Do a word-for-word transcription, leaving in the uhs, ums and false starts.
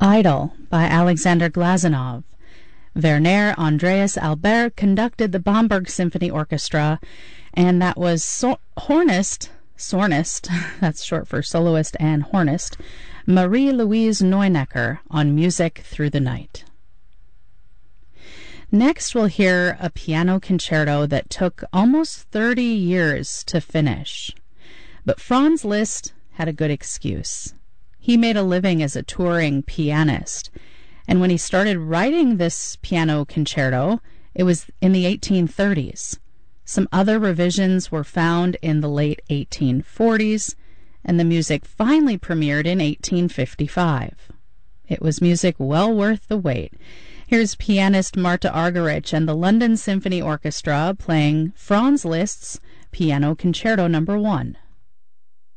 Idle by Alexander Glazunov. Werner Andreas Albert conducted the Bamberg Symphony Orchestra, and that was so- hornist, sornist, that's short for soloist and hornist, Marie-Louise Neunecker on Music Through the Night. Next, we'll hear a piano concerto that took almost thirty years to finish. But Franz Liszt had a good excuse. He made a living as a touring pianist, and when he started writing this piano concerto, it was in the eighteen thirties. Some other revisions were found in the late eighteen forties, and the music finally premiered in eighteen fifty-five. It was music well worth the wait. Here's pianist Marta Argerich and the London Symphony Orchestra playing Franz Liszt's Piano Concerto Number One.